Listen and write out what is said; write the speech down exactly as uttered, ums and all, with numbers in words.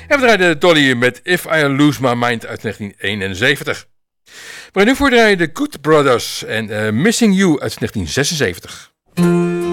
En we draaiden Dolly met If I Lose My Mind uit negentien eenenzeventig. We gaan nu voor draaien de Good Brothers en uh, Missing You uit negentien zesenzeventig.